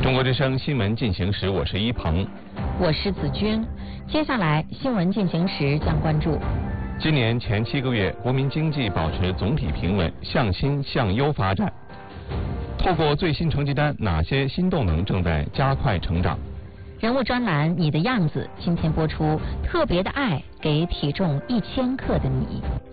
中国之声新闻进行时，我是一鹏， 我是子君。接下来新闻进行时将关注： 今年前7个月，国民经济保持总体平稳，向新向优发展。透过最新成绩单，哪些新动能正在加快成长？ 人物专栏《你的样子》今天播出，特别的爱给体重1000克的你。